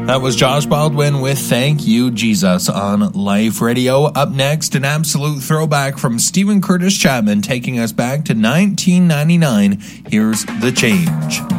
That was Josh Baldwin with Thank You, Jesus on Life Radio. Up next, an absolute throwback from Stephen Curtis Chapman taking us back to 1999. Here's The Change.